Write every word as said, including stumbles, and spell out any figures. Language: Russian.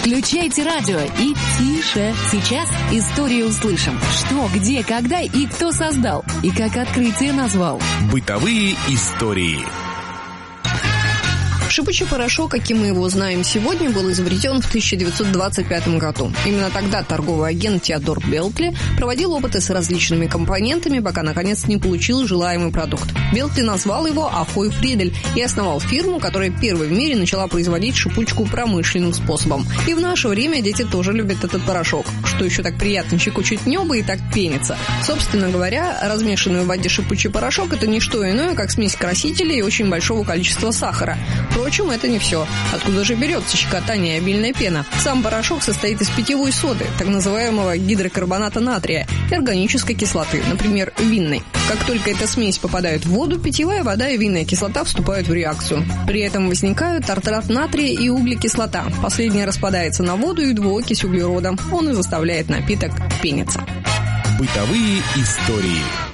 Включайте радио и тише. Сейчас историю услышим. Что, где, когда и кто создал. И как открытие назвал. Бытовые истории. Шипучий порошок, каким мы его знаем сегодня, был изобретен в тысяча девятьсот двадцать пятом году. Именно тогда торговый агент Теодор Белтли проводил опыты с различными компонентами, пока наконец не получил желаемый продукт. Белтли назвал его Ахой Фридель и основал фирму, которая первой в мире начала производить шипучку промышленным способом. И в наше время дети тоже любят этот порошок, что еще так приятно чекучить небо и так пенится. Собственно говоря, размешанный в воде шипучий порошок – это не что иное, как смесь красителей и очень большого количества сахара. Впрочем, это не все. Откуда же берется щекотание и обильная пена? Сам порошок состоит из питьевой соды, так называемого гидрокарбоната натрия, и органической кислоты, например, винной. Как только эта смесь попадает в воду, питьевая вода и винная кислота вступают в реакцию. При этом возникают тартрат натрия и углекислота. Последняя распадается на воду и двуокись углерода. Он и заставляет напиток пениться. Бытовые истории.